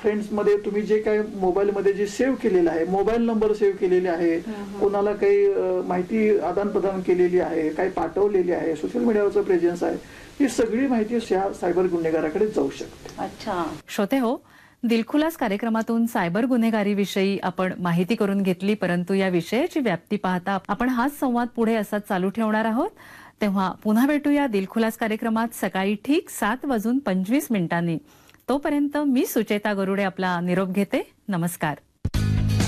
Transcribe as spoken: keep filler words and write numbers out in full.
फ्रेंड्समध्ये तुम्ही जे काही मोबाईलमध्ये जे सेव्ह केलेलं आहे, मोबाईल नंबर सेव्ह केलेले आहे, कोणाला काही माहिती आदान प्रदान केलेली आहे, काही पाठवलेली आहे, सोशल मीडियावरचं प्रेझेन्स आहे, ही सगळी माहिती सायबर गुन्हेगाराकडे जाऊ शकते. अच्छा. श्रोते हो, दिलखुलास कार्यक्रमातून सायबर गुन्हेगारीविषयी आपण माहिती करून घेतली, परंतु या विषयाची व्याप्ती पाहता आपण हाच संवाद पुढे असाच चालू ठेवणार आहोत. तेव्हा पुन्हा भेटूया दिलखुलास कार्यक्रमात सकाळी ठीक सात वाजून पंचवीस मिनिटांनी. तोपर्यंत मी सुचेता गरुडे आपला निरोप घेते. नमस्कार.